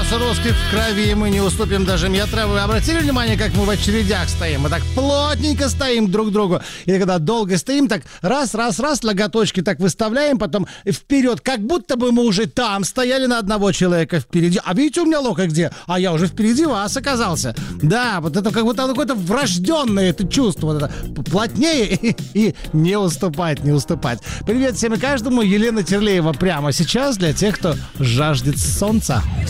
нас русских в крови, мы не уступим даже метра. Вы обратили внимание, как мы в очередях стоим? Мы так плотненько стоим друг к другу. И когда долго стоим, так раз, ноготочки так выставляем, потом вперед, как будто бы мы уже там стояли на одного человека впереди. А видите, у меня локоть где? А я уже впереди вас оказался. Да, вот это как будто какое-то врожденное это чувство. Вот это плотнее и не уступать. Привет всем и каждому. Елена Терлеева прямо сейчас для тех, кто жаждет солнца.